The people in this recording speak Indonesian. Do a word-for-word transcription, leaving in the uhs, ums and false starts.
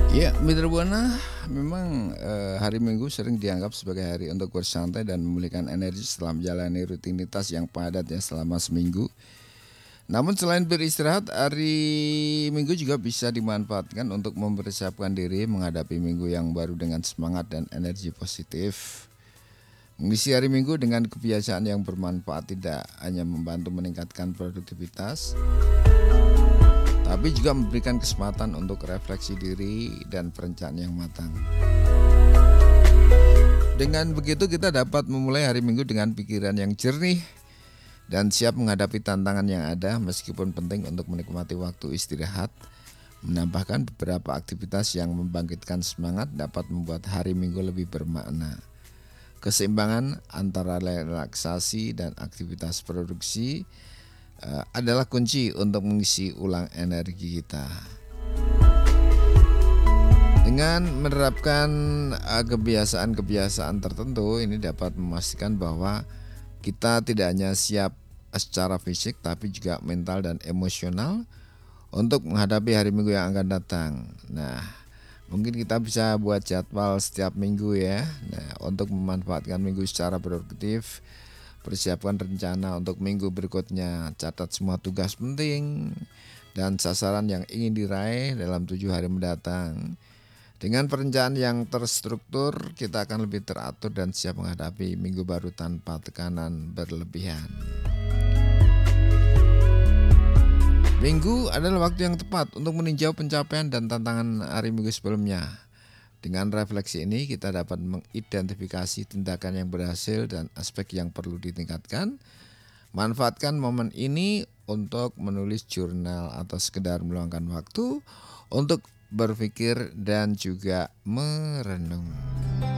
Ya, Mitra Buana, memang eh, hari Minggu sering dianggap sebagai hari untuk bersantai dan memulihkan energi setelah menjalani rutinitas yang padat ya selama seminggu. Namun selain beristirahat, hari Minggu juga bisa dimanfaatkan untuk mempersiapkan diri menghadapi minggu yang baru dengan semangat dan energi positif. Mengisi hari Minggu dengan kebiasaan yang bermanfaat tidak hanya membantu meningkatkan produktivitas, tapi juga memberikan kesempatan untuk refleksi diri dan perencanaan yang matang. Dengan begitu kita dapat memulai hari Minggu dengan pikiran yang jernih dan siap menghadapi tantangan yang ada, meskipun penting untuk menikmati waktu istirahat. Menambahkan beberapa aktivitas yang membangkitkan semangat dapat membuat hari Minggu lebih bermakna. Keseimbangan antara relaksasi dan aktivitas produksi uh, adalah kunci untuk mengisi ulang energi kita. Dengan menerapkan uh, kebiasaan-kebiasaan tertentu, ini dapat memastikan bahwa kita tidak hanya siap secara fisik tapi juga mental dan emosional untuk menghadapi hari Minggu yang akan datang. Nah, mungkin kita bisa buat jadwal setiap minggu ya. Nah, untuk memanfaatkan minggu secara produktif, persiapkan rencana untuk minggu berikutnya, catat semua tugas penting dan sasaran yang ingin diraih dalam tujuh hari mendatang. Dengan perencanaan yang terstruktur, kita akan lebih teratur dan siap menghadapi minggu baru tanpa tekanan berlebihan. Minggu adalah waktu yang tepat untuk meninjau pencapaian dan tantangan hari Minggu sebelumnya. Dengan refleksi ini kita dapat mengidentifikasi tindakan yang berhasil dan aspek yang perlu ditingkatkan. Manfaatkan momen ini untuk menulis jurnal atau sekedar meluangkan waktu untuk berpikir dan juga merenung.